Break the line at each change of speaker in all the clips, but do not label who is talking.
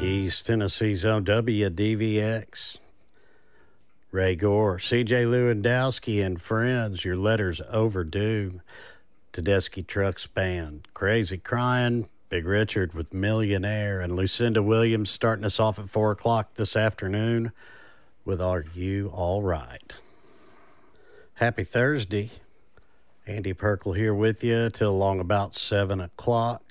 East Tennessee's own WDVX. Ray Gore, C.J. Lewandowski and friends, your letter's overdue. Tedeschi Trucks Band, Crazy Crying, Big Richard with Millionaire, and Lucinda Williams starting us off at 4 o'clock this afternoon with Are You All Right? Happy Thursday. Andy Perkle here with you till along about 7 o'clock.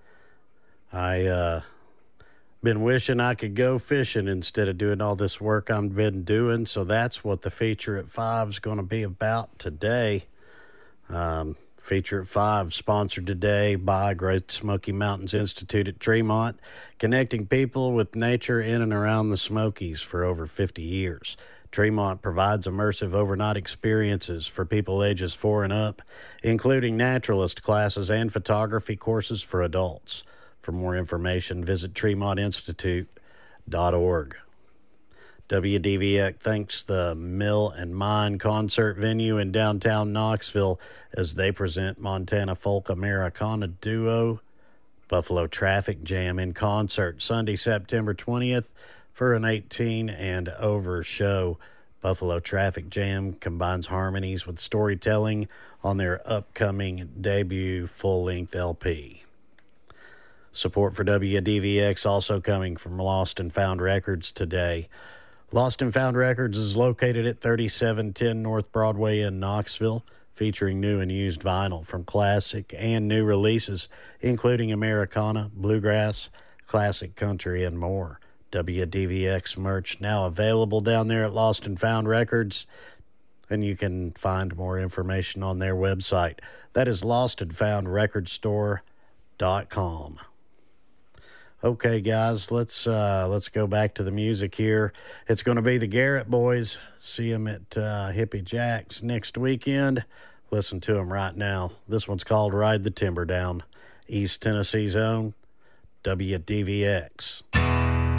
Been wishing I could go fishing instead of doing all this work I've been doing, so that's what the feature at 5 is going to be about today. Feature at 5 sponsored today by Great Smoky Mountains Institute at Tremont, connecting people with nature in and around the Smokies for over 50 years. Tremont provides immersive overnight experiences for people ages 4 and up, including naturalist classes and photography courses for adults. For more information, visit TremontInstitute.org. WDVX thanks the Mill and Mine concert venue in downtown Knoxville as they present Montana Folk Americana duo Buffalo Traffic Jam in concert Sunday, September 20th for an 18 and over show. Buffalo Traffic Jam combines harmonies with storytelling on their upcoming debut full-length LP. Support for WDVX also coming from Lost and Found Records today. Lost and Found Records is located at 3710 North Broadway in Knoxville, featuring new and used vinyl from classic and new releases, including Americana, bluegrass, classic country, and more. WDVX merch now available down there at Lost and Found Records, and you can find more information on their website. That is lostandfoundrecordstore.com. Okay, guys, let's go back to the music here. It's going to be the Garrett Boys. See them at Hippie Jack's next weekend. Listen to them right now. This one's called Ride the Timber Down. East Tennessee's own WDVX.